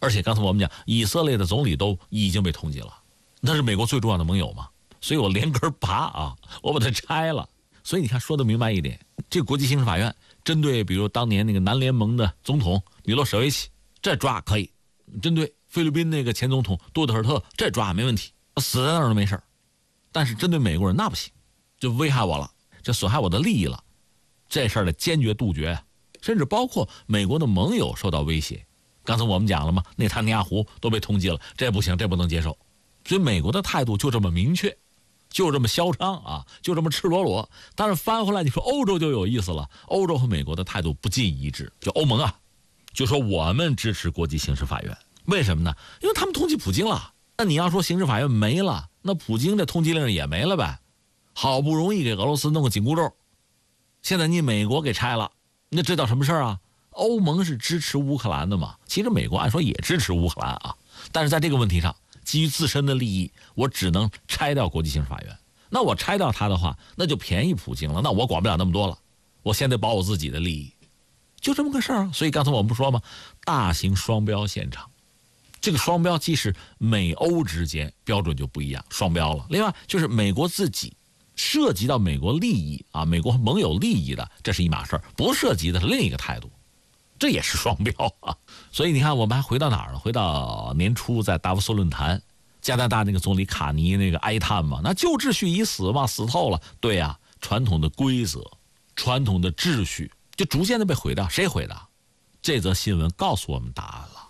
而且刚才我们讲，以色列的总理都已经被通缉了，那是美国最重要的盟友嘛，所以我连根拔啊，我把它拆了。所以你看，说得明白一点，这个国际刑事法院针对比如当年那个南联盟的总统米洛舍维奇，这抓可以；针对菲律宾那个前总统杜特尔特，这抓没问题，死在那儿都没事。但是针对美国人那不行，就危害我了，这损害我的利益了，这事儿得坚决杜绝，甚至包括美国的盟友受到威胁。刚才我们讲了嘛，内塔尼亚胡都被通缉了，这不行，这不能接受。所以美国的态度就这么明确，就这么嚣张啊，就这么赤裸裸。但是翻回来你说欧洲就有意思了，欧洲和美国的态度不尽一致。就欧盟啊，就说我们支持国际刑事法院，为什么呢？因为他们通缉普京了。那你要说刑事法院没了，那普京的通缉令也没了呗。好不容易给俄罗斯弄个紧箍咒，现在你美国给拆了，那这叫什么事儿啊？欧盟是支持乌克兰的嘛？其实美国按说也支持乌克兰啊，但是在这个问题上，基于自身的利益，我只能拆掉国际刑事法院。那我拆掉它的话，那就便宜普京了，那我管不了那么多了，我先得保我自己的利益，就这么个事儿啊。所以刚才我们不说吗？大型双标现场，这个双标既是美欧之间标准就不一样，双标了。另外就是美国自己涉及到美国利益啊，美国盟友利益的，这是一码事儿；不涉及的是另一个态度，这也是双标啊。所以你看，我们还回到哪儿了？回到年初在达沃斯论坛，加拿大那个总理卡尼那个哀叹嘛，那旧秩序已死嘛，死透了。对呀，传统的规则、传统的秩序就逐渐的被毁掉。谁毁的？这则新闻告诉我们答案了。